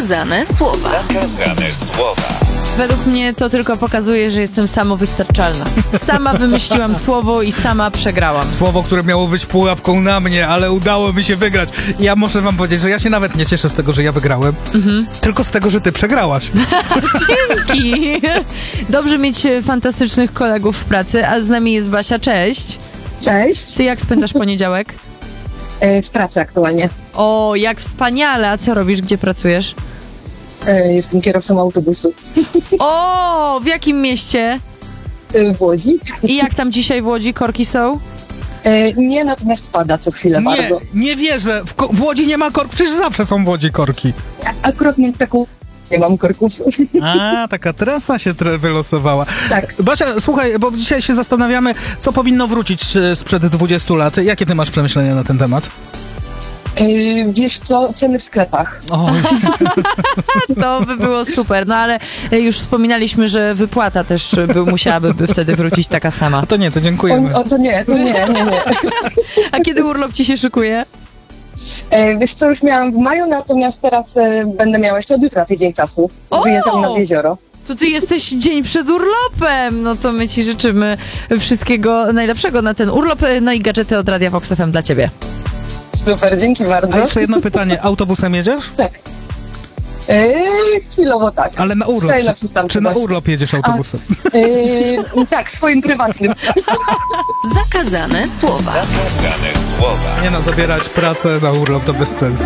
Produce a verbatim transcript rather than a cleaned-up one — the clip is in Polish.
Zakazane słowa. Zakazane słowa. Według mnie to tylko pokazuje, że jestem samowystarczalna. Sama wymyśliłam słowo i sama przegrałam. Słowo, które miało być pułapką na mnie, ale udało mi się wygrać. I ja muszę wam powiedzieć, że ja się nawet nie cieszę z tego, że ja wygrałem, mhm. tylko z tego, że ty przegrałaś. Dzięki! Dobrze mieć fantastycznych kolegów w pracy, a z nami jest Basia. Cześć! Cześć! Ty jak spędzasz poniedziałek? E, w pracy aktualnie. O, jak wspaniale! A co robisz? Gdzie pracujesz? E, jestem kierowcą autobusu. O, w jakim mieście? E, w Łodzi. I jak tam dzisiaj w Łodzi korki są? E, nie, natomiast pada co chwilę Nie, bardzo. nie wierzę. W, ko- w Łodzi nie ma korków. Przecież zawsze są w Łodzi korki. Akurat mam taką... Nie mam korków. A, taka trasa się tre- wylosowała. Tak. Basia, słuchaj, bo dzisiaj się zastanawiamy, co powinno wrócić e, sprzed dwudziestu lat. Jakie ty masz przemyślenia na ten temat? E, wiesz co? Ceny w sklepach. Oj. To by było super, no ale już wspominaliśmy, że wypłata też by, musiałaby by wtedy wrócić taka sama. To nie, to dziękujemy. O, o, to nie, to nie, nie, nie. A kiedy urlop ci się szykuje? E, wiesz co? Już miałam w maju, natomiast teraz e, będę miała jeszcze od jutra tydzień czasu. O! Wyjeżdżam nad jezioro. To ty jesteś dzień przed urlopem, no to my ci życzymy wszystkiego najlepszego na ten urlop, no i gadżety od Radia Vox F M dla ciebie. Super, dzięki bardzo. A jeszcze jedno pytanie. Autobusem jedziesz? Tak. E, chwilowo tak. Ale na urlop. Stoję na Czy, przystanku czy na właśnie. urlop jedziesz autobusem? E, tak, swoim prywatnym. Zakazane słowa. Zakazane słowa. Nie no, zabierać pracę na urlop to bez sensu.